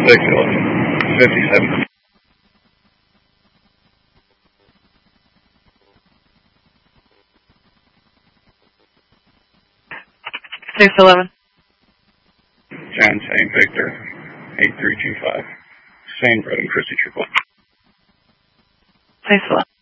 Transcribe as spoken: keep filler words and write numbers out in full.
six eleven, fifty-seven. six eleven. John Saint Victor, eight three two five. Saint Road and Christie Triple. six eleven.